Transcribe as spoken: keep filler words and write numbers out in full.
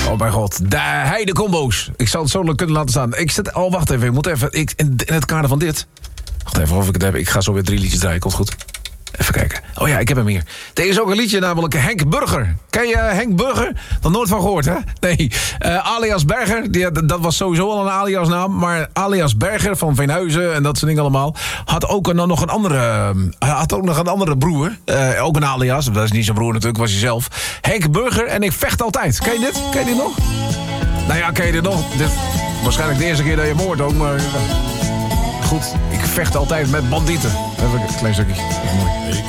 Oh mijn god. De heidecombo's. Ik zal het zo kunnen laten staan. Ik zit... Oh, wacht even. Ik moet even... Ik, in, in het kader van dit... Wacht even of ik het heb. Ik ga zo weer drie liedjes draaien. Komt goed. Even kijken. Oh ja, ik heb hem hier. Er is ook een liedje, namelijk Henk Burger. Ken je Henk Burger? Nog nooit van gehoord, hè? Nee. Uh, alias Berger, die, dat was sowieso al een aliasnaam. Maar alias Berger van Veenhuizen en dat soort dingen allemaal... had ook een, nog een andere, uh, had ook nog een andere broer. Uh, ook een alias. Dat is niet zijn broer natuurlijk, was hij zelf. Henk Burger en ik vecht altijd. Ken je dit? Ken je dit nog? Nou ja, ken je dit nog? Dit, waarschijnlijk de eerste keer dat je moordt ook, maar... Uh, goed, ik vecht altijd met bandieten. Even een klein stukje. Dat is mooi. Ik